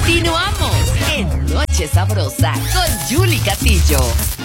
Continuamos en Noche Sabrosa con Julie Castillo.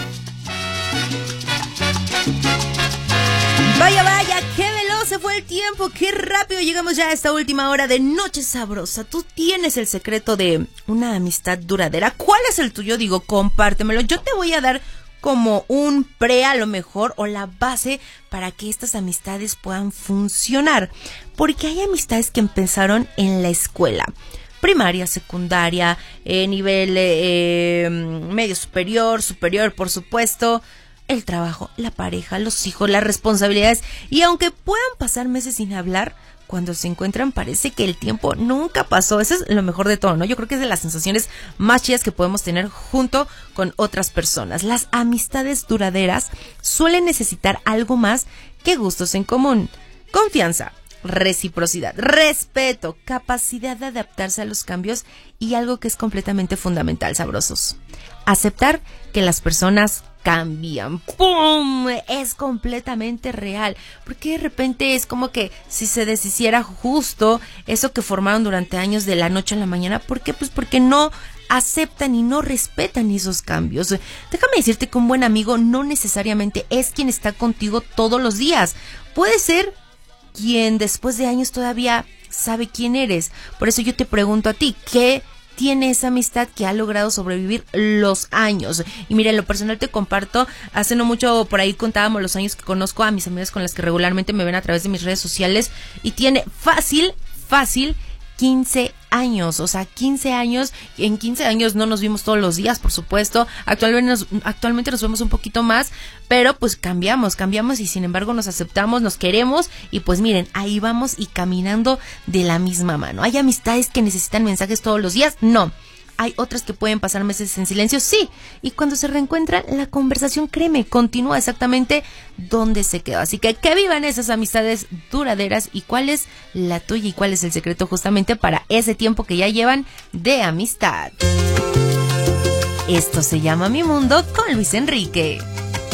Vaya, vaya, qué veloz se fue el tiempo, qué rápido llegamos ya a esta última hora de Noche Sabrosa. Tú tienes el secreto de una amistad duradera. ¿Cuál es el tuyo? Digo, compártemelo. Yo te voy a dar como un pre a lo mejor o la base para que estas amistades puedan funcionar. Porque hay amistades que empezaron en la escuela. Primaria, secundaria, nivel medio superior, por supuesto. El trabajo, la pareja, los hijos, las responsabilidades. Y aunque puedan pasar meses sin hablar, cuando se encuentran parece que el tiempo nunca pasó. Eso es lo mejor de todo, ¿no? Yo creo que es de las sensaciones más chidas que podemos tener junto con otras personas. Las amistades duraderas suelen necesitar algo más que gustos en común. Confianza, reciprocidad, respeto, capacidad de adaptarse a los cambios y algo que es completamente fundamental, sabrosos: aceptar que las personas cambian. ¡Pum! Es completamente real. Porque de repente es como que si se deshiciera justo eso que formaron durante años de la noche a la mañana. ¿Por qué? Pues porque no aceptan y no respetan esos cambios. Déjame decirte que un buen amigo no necesariamente es quien está contigo todos los días. Puede ser quien después de años todavía sabe quién eres. Por eso yo te pregunto a ti, ¿qué tiene esa amistad que ha logrado sobrevivir los años? Y mira, en lo personal te comparto, hace no mucho por ahí contábamos los años que conozco a mis amigas con las que regularmente me ven a través de mis redes sociales, y tiene fácil 15 años, o sea, 15 años, en 15 años no nos vimos todos los días, por supuesto, actualmente nos vemos un poquito más, pero pues cambiamos y sin embargo nos aceptamos, nos queremos, y pues miren, ahí vamos y caminando de la misma mano. ¿Hay amistades que necesitan mensajes todos los días? No. Hay otras que pueden pasar meses en silencio, sí. Y cuando se reencuentran, la conversación, créeme, continúa exactamente donde se quedó. Así que vivan esas amistades duraderas. ¿Y cuál es la tuya y cuál es el secreto justamente para ese tiempo que ya llevan de amistad? Esto se llama Mi Mundo con Luis Enrique.